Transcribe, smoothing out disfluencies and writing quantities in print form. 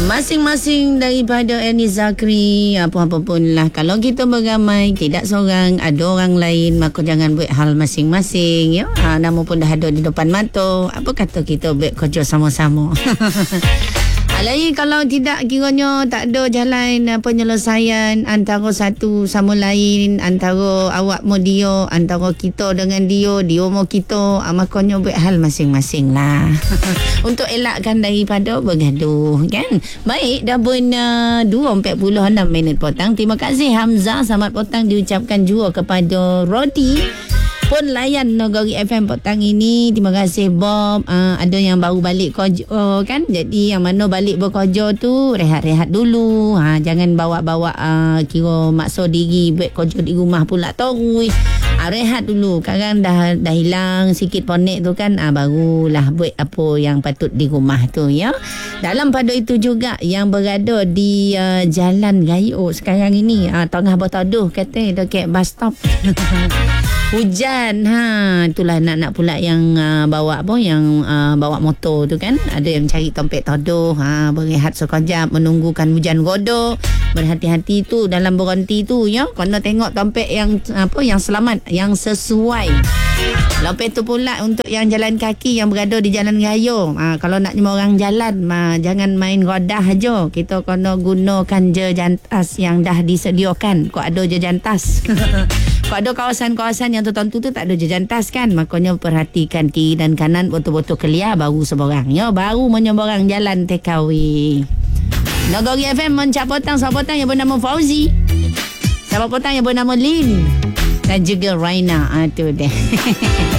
Masing-masing daripada Ernie Zakri, apa-apa pun lah. Kalau kita beramai, tidak seorang, ada orang lain, maka jangan buat hal masing-masing. Ya? Nama pun dah ada di depan mata. Apa kata kita buat kerja sama-sama? Lagi kalau tidak, kiranya tak ada jalan penyelesaian antara satu sama lain, antara awak mau dia, antara kita dengan dia mau kita, makanya buat hal masing-masing lah. Untuk elakkan daripada bergaduh, kan? Baik, dah pun 2.46 petang. Terima kasih Hamzah, selamat petang diucapkan juga kepada Rodi pun layan Nagari FM petang ini. Terima kasih Bob. Ada yang baru balik kerja kan. Jadi yang mana balik bekerja tu rehat-rehat dulu. Jangan bawa-bawa kira maksa diri buat kerja di rumah pula terus. Rehat dulu. Kadang dah hilang sikit ponek tu kan. Barulah buat apa yang patut di rumah tu ya. Dalam pada itu juga yang berada di Jalan Gayo sekarang ini, tengah bertaduh kata dekat bus stop. Hujan, itulah nak pula yang bawa apa, yang bawa motor tu kan, ada yang cari tempat teduh, berehat sekejap menunggukan hujan godok. Berhati-hati tu dalam berhenti tu ya, kena tengok tempat yang apa, yang selamat, yang sesuai. Lepas tu pula untuk yang jalan kaki yang berada di Jalan Raya, kalau nak jumpa orang jalan, jangan main rodah aja. Kita kena gunakan jejantas yang dah disediakan. Kok ada jejantas. Kok ada kawasan-kawasan yang tertentu tu tak ada jejantas kan, makanya perhatikan kiri dan kanan betul-betul clear baru seberang ya, baru menyeberang jalan takeaway. Nagari FM mencap petang, selamat petang yang bernama Fauzi, selamat petang yang bernama Lin dan juga Raina. Tu deh.